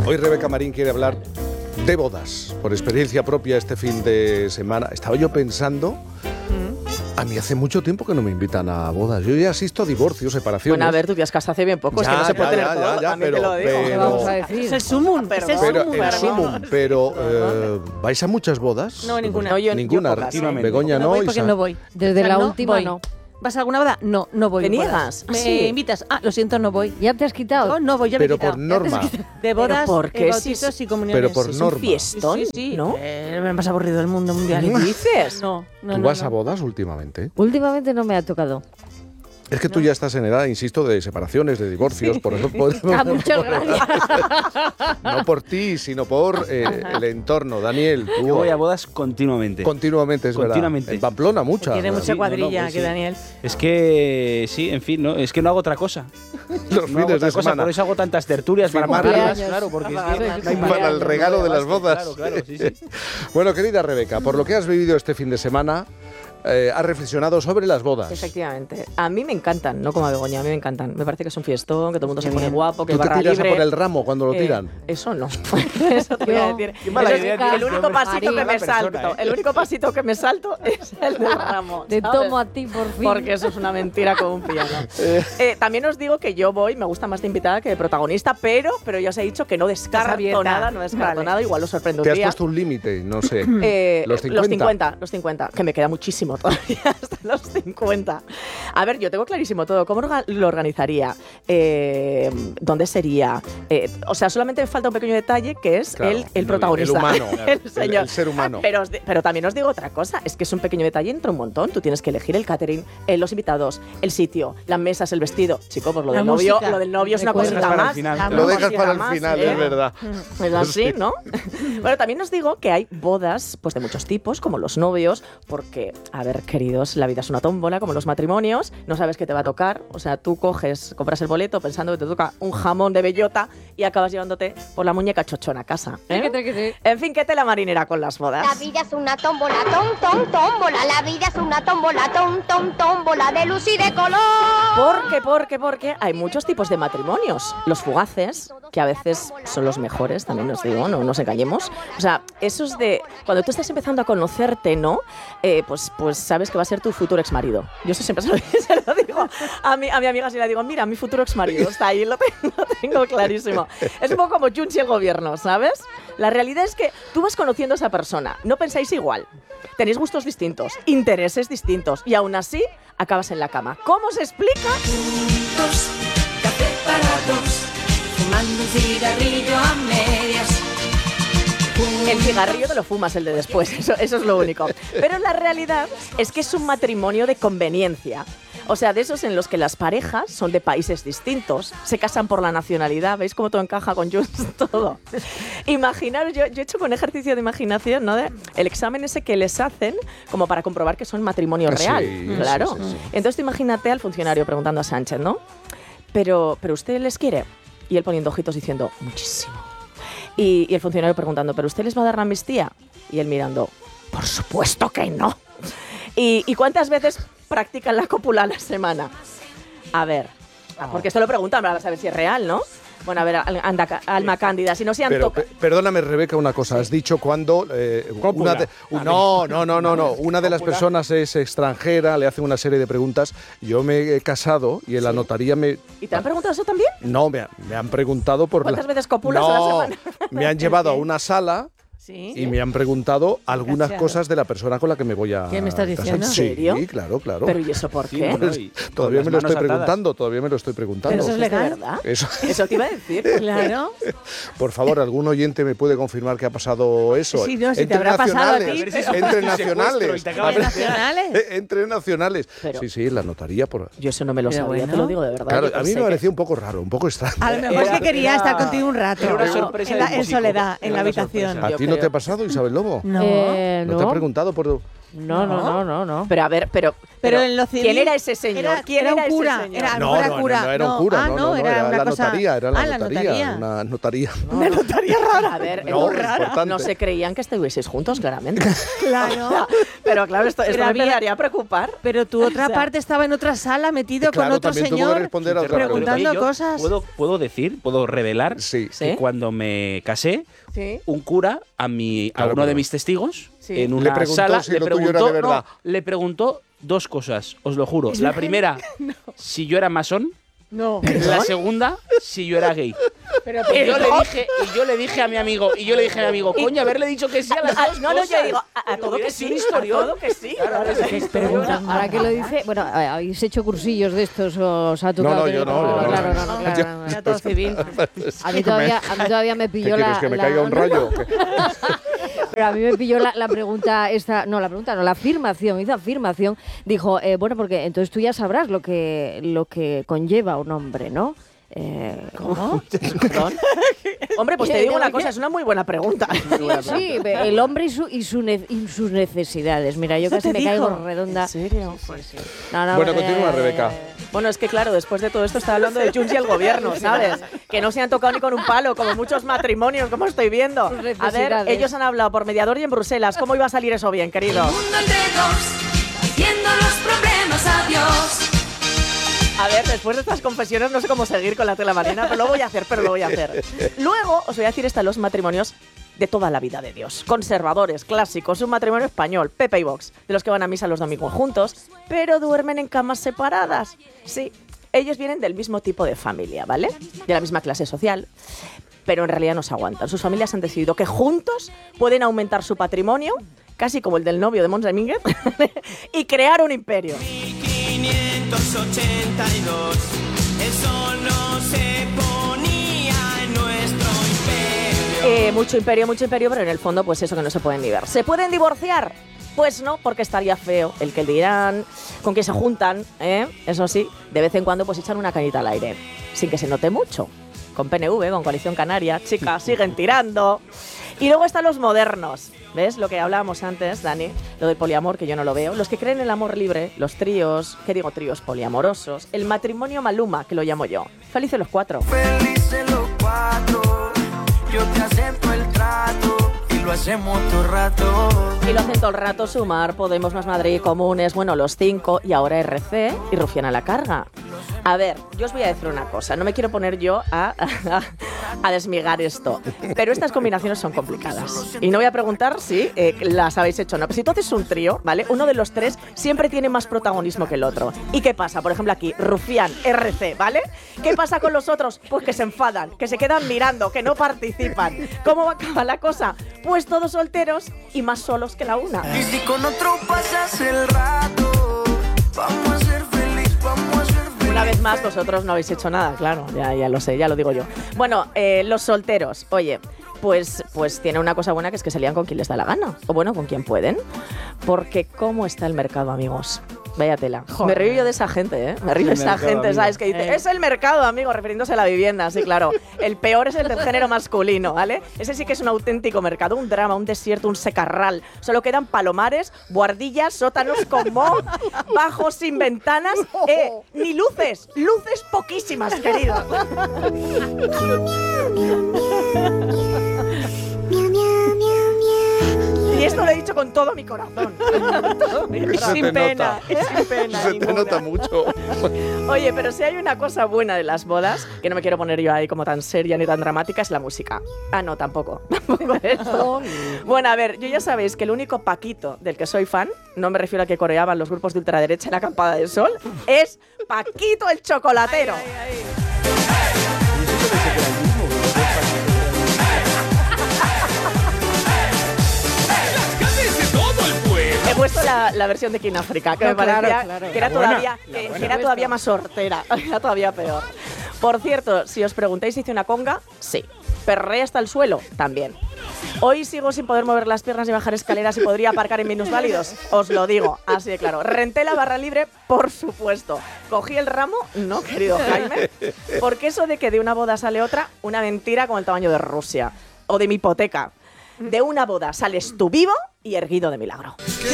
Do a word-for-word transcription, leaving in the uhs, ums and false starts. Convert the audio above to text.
Hoy Rebeca Marín quiere hablar de bodas, por experiencia propia este fin de semana. Estaba yo pensando, a mí hace mucho tiempo que no me invitan a bodas. Yo ya asisto a divorcios, separaciones. Bueno, a ver, tú te has casado hace bien poco, ya, es que no se puede ya, tener ya, todo, ya, ya, también pero, te lo digo. pero, ¿Qué vamos a decir? Es el sumum, es el Pero, sumum. el sumum, pero eh, ¿vais a muchas bodas? No, ninguna. No, yo, ninguna. Yo pocas, ¿eh? Begoña no no. voy porque Isa. no voy. Desde O sea, la no última voy. no. ¿Vas a alguna boda? No, no voy. ¿Te bodas. niegas? Me Sí. invitas. Ah, lo siento, no voy. ¿Ya te has quitado? No, no voy, ya me he Pero quitado. por norma. De bodas, ¿Pero por qué? eh, Si es- bautizos y comuniones. Pero por Sí, Es norma. un fiestón, sí, sí, ¿no? Eh, me más aburrido del mundo mundial. ¿Qué dices? No, no, ¿Tú no. vas no. a bodas últimamente? Últimamente no me ha tocado. Es que tú ya estás en edad, insisto, de separaciones, de divorcios, por eso podemos- Ah, muchas gracias. no por ti, sino por eh, el entorno. Daniel, tú Yo voy a bodas continuamente. continuamente, es Continuamente. verdad. En Pamplona muchas. Tiene ¿verdad? mucha Sí, cuadrilla no, no, pues que sí. Daniel. Es que, sí, en fin, no, es que no hago otra cosa. Los No hago fines otra de cosa, semana. por eso hago tantas tertulias para Cumpleaños. amargarlas, claro, porque es que no hay Para el regalo de las bodas. Claro, claro, sí, sí. Bueno, querida Rebeca, por lo que has vivido este fin de semana, eh, has reflexionado sobre las bodas. Efectivamente. A mí me encantan, no como a Begoña, a mí me encantan. Me parece que es un fiestón, que todo el mundo se pone guapo, que ¿Tú te barra tiras libre. a por el ramo cuando lo Eh, tiran? eso no. Eso te voy a Yo- decir. Qué mala Eso es idea el tienes, único hombre. pasito que Mala me persona, salto. ¿eh? El único pasito que me salto es el del ramo. Te ¿sabes? tomo a ti por fin. Porque eso es una mentira como un piano. Eh, también os digo que yo voy, me gusta más de invitada que de protagonista, pero, pero ya os he dicho que no descarto abierta. nada, no descarto Vale. nada, igual os sorprendo un ¿Te has día. puesto un límite? No sé. Eh, ¿Los cincuenta? Los cincuenta, los cincuenta, que me queda muchísimo todavía hasta los cincuenta. A ver, yo tengo clarísimo todo. ¿Cómo orga- lo organizaría? Eh, ¿Dónde sería? Eh, o sea, solamente me falta un pequeño detalle que es Claro, el, el protagonista. El humano, el, el- señor. el ser humano. Pero, os di- pero también os digo otra cosa, es que es un pequeño detalle entre un montón. Tú tienes que elegir el catering, eh, los invitados, el sitio, las mesas, el vestido. Chico, pues lo La del novio, música. lo del novio es una Recuerda. cosita Para el más. final. una Lo dejas cosita para el más, final, ¿eh? es verdad. Es así, ¿no? Bueno, también os digo que hay bodas pues de muchos tipos, como los novios, porque, a ver, queridos, la vida es una tómbola, como los matrimonios, no sabes qué te va a tocar, o sea, tú coges, compras el boleto pensando que te toca un jamón de bellota y acabas llevándote por la muñeca chochona a casa. ¿eh? Que te- que te- En fin, qué tela marinera con las bodas. La vida es una tómbola, tom, tom, tómbola. La vida es una tómbola, tom, tom, tómbola de luz y de color. Porque, porque, porque hay muchos tipos de matrimonios. Los fugaces, que a veces son los mejores, también os digo, no nos engañemos. O sea, esos de cuando tú estás empezando a conocerte, ¿no? Eh, pues, pues sabes que va a ser tu futuro exmarido. Yo eso siempre se lo, se lo digo a mi, a mi amiga, si le digo, mira, mi futuro exmarido está ahí, lo tengo, lo tengo clarísimo. Es un poco como Junts y el gobierno, ¿sabes? La realidad es que tú vas conociendo a esa persona, no pensáis igual, tenéis gustos distintos, intereses distintos, y aún así acabas en la cama. ¿Cómo se explica? Juntos, café para dos, fumando un cigarrillo a medias. El cigarrillo te lo fumas, el de después, eso, eso es lo único. Pero la realidad es que es un matrimonio de conveniencia. O sea, de esos en los que las parejas son de países distintos, se casan por la nacionalidad. ¿Veis cómo todo encaja con Junts? Todo. Imaginaros, yo, yo he hecho con ejercicio de imaginación, ¿no? De el examen ese que les hacen como para comprobar que son matrimonio Sí, real. sí, Claro. sí, sí. Entonces tú imagínate al funcionario preguntando a Sánchez, ¿no? Pero, pero usted les quiere. Y él poniendo ojitos diciendo, muchísimo. Y, y el funcionario preguntando, ¿pero usted les va a dar la amnistía? Y él mirando, por supuesto que no. ¿Y, y cuántas veces practican la cópula a la semana? A ver, porque esto lo preguntan para saber si es real, ¿no? Bueno, a ver, al- anda, alma cándida, si no se han Pero tocado... pe- perdóname, Rebeca, una cosa. Has dicho cuando eh, Cópula. una de, un- no, no, no, no, no. Una de las Cópula. personas es extranjera, le hacen una serie de preguntas. Yo me he casado y en la notaría me ¿Y te han preguntado eso también? no me, han- me han preguntado por ¿Cuántas la- veces copulas a la no, semana? me han llevado a una sala. Sí. Y me han preguntado algunas Cacheado. cosas de la persona con la que me voy a ¿Qué me estás casar. diciendo? ¿En Sí, serio? claro, claro. ¿Pero y eso por Sí, qué? bueno, y Todavía con me las lo estoy manos atadas. preguntando, todavía me lo estoy preguntando. Pero eso es ¿De legal. verdad? Eso- Eso te iba a decir. Claro. Por favor, ¿algún oyente me puede confirmar que ha pasado eso? Sí, no, si te Entre habrá pasado a ti, nacionales, pero- Entre Un secuestro nacionales. y te acabas de- ¿Nacionales? Eh, Entre nacionales. Pero- sí, sí, la notaría. Por... Yo eso no me lo Pero sabía, bueno. te lo digo de verdad. Claro, Yo a mí pensé me que- parecía un poco raro, un poco extraño. A lo mejor es que quería Era- estar contigo un rato. era una en- sorpresa en, de la- un en músico. soledad, en Era la una habitación. sorpresa. ¿A Yo ti no creo. te ha pasado, Isabel Lobo? No. Eh, ¿No te ha no. preguntado por, No, no, no, no, no. Pero a ver, pero, Pero pero en lo civil ¿quién era ese señor? Era, ¿Quién era era un ese cura. señor? Era, a lo No, mejor era no, cura. no era un cura, ah, no, no, era, era una la cosa... notaría, era la ah, la notaría, notaría. una notaría. Una notaría rara. A ver, No, es rara. importante. No se creían que estuvieseis juntos, claramente. Claro. Pero claro, esto, esto Pero me había- empezaría a preocupar. Pero tu otra O sea, parte estaba en otra sala metido Claro, con otro también tuvo que señor responder a otra preguntando pregunta. Oye, yo cosas. ¿Puedo, puedo decir, puedo revelar Sí. Sí. que cuando me casé, Sí. un cura a, mi, Claro, a uno pero- de mis testigos Sí. en Le una preguntó sala si le lo tuyo era preguntó, de verdad. no, le preguntó dos cosas, os lo juro. La primera, si yo era masón. No. La segunda, si yo era gay. Pero, Y yo, le ¿perdón? dije, y yo le dije a mi amigo, y yo le dije a mi amigo, coño, haberle dicho que sí a las Ah, dos no, no, yo cosas. digo, a, a todo Hubiera que sido sí, un a historión. todo que sí. Claro, Claro, es sí. que Pregunta, ahora que lo dice, bueno, ¿habéis hecho cursillos de estos o os ha tocado? no, tener- yo no, yo no. Claro, no, no, claro, Yo- no, no. Era todo civil. A mí todavía, a mí todavía me ¿Qué pilló quieres, la... que me la- caiga un rayo? o qué? Pero a mí me pilló la, la pregunta esta, no, la pregunta no, la afirmación, hizo afirmación, dijo, eh, bueno, porque entonces tú ya sabrás lo que, lo que conlleva un hombre, ¿no? Eh, ¿Cómo? Perdón. Hombre, pues te digo una cosa, es una muy buena pregunta. Sí, el hombre y, su, y, su ne- y sus necesidades. Mira, yo ¿Eso casi te me dijo? caigo redonda. ¿En serio? No, no, Bueno, eh, continúa, Rebeca. Bueno, es que claro, después de todo esto está hablando de Junts y el gobierno, ¿sabes? Que no se han tocado ni con un palo, como muchos matrimonios, como estoy viendo. Sus A ver, necesidades. ellos han hablado por mediador y en Bruselas. ¿Cómo iba a salir eso bien, querido? El mundo entre dos, haciendo los problemas a Dios. A ver, después de estas confesiones no sé cómo seguir con la tela marina, pero lo voy a hacer, pero lo voy a hacer. Luego os voy a decir esta, los matrimonios de toda la vida de Dios. Conservadores, clásicos, un matrimonio español, Pepe y Vox, de los que van a misa los domingos juntos, pero duermen en camas separadas. Sí, ellos vienen del mismo tipo de familia, ¿vale? De la misma clase social, pero en realidad no se aguantan. Sus familias han decidido que juntos pueden aumentar su patrimonio, casi como el del novio de Mons Domínguez, y crear un imperio. quinientos ochenta y dos, el sol no se ponía en nuestro imperio. Eh, mucho imperio, mucho imperio, pero en el fondo, pues eso que no se pueden ni ver. ¿Se pueden divorciar? Pues no, porque estaría feo el que dirán, con que se juntan, ¿eh? Eso sí, de vez en cuando pues echan una cañita al aire, sin que se note mucho. Con P N V, con Coalición Canaria, chicas, siguen tirando. Y luego están los modernos, ¿ves? Lo que hablábamos antes, Dani, lo del poliamor, que yo no lo veo. Los que creen en el amor libre, los tríos, ¿qué digo tríos? Poliamorosos, el matrimonio Maluma, que lo llamo yo. Felices los cuatro. Felices los cuatro, yo te acepto el trato y lo hacemos todo el rato. Y lo hacen todo el rato, Sumar, Podemos, Más Madrid, Comunes, bueno, los cinco, y ahora R C y Rufián a la carga. A ver, yo os voy a decir una cosa, no me quiero poner yo a, a, a desmigar esto, pero estas combinaciones son complicadas. Y no voy a preguntar si eh, las habéis hecho o no. Pero si tú haces un trío, ¿vale? Uno de los tres siempre tiene más protagonismo que el otro. ¿Y qué pasa? Por ejemplo, aquí, Rufián, R C, ¿vale? ¿Qué pasa con los otros? Pues que se enfadan, que se quedan mirando, que no participan. ¿Cómo va a acabar la cosa? Pues todos solteros y más solos que la una. Y si con otro pasas el rato, vamos a ser feliz, vamos a ser feliz. Una vez más, vosotros no habéis hecho nada, claro, ya, ya lo sé, ya lo digo yo. Bueno, eh, los solteros, oye, pues, pues tiene una cosa buena, que es que se lían con quien les da la gana, o bueno, con quien pueden, porque ¿cómo está el mercado, amigos? Vaya tela. Me río yo de esa gente, ¿eh? Me río de esa mercado, gente, amigo. ¿sabes? Que dice, es el mercado, amigo, refiriéndose a la vivienda, sí, claro. El peor es el del género masculino, ¿vale? Ese sí que es un auténtico mercado, un drama, un desierto, un secarral. Solo quedan palomares, buhardillas, sótanos con moho, bajos sin ventanas, eh, ni luces, luces poquísimas, queridos. Y esto lo he dicho con todo mi corazón. Todo mi Eso corazón. te Sin pena, nota. es sin pena. Se te ninguna. nota mucho. Oye, pero si hay una cosa buena de las bodas, que no me quiero poner yo ahí como tan seria ni tan dramática, es la música. Ah, no, tampoco. Tampoco eso. Bueno, a ver, yo ya sabéis que el único Paquito del que soy fan, no me refiero a que coreaban los grupos de ultraderecha en la acampada del sol, es Paquito el chocolatero. He puesto la, la versión de King África, que No, me parecía claro, claro. que era La buena, todavía, que, que era todavía más sortera, era todavía peor. Por cierto, si os preguntáis si hice una conga, sí. Perré hasta el suelo, también. Hoy sigo sin poder mover las piernas y bajar escaleras y podría aparcar en minusválidos, os lo digo, así de claro. Renté la barra libre, por supuesto. Cogí el ramo, no, querido Jaime, porque eso de que de una boda sale otra, una mentira como el tamaño de Rusia o de mi hipoteca. De una boda sales tú vivo y erguido de milagro.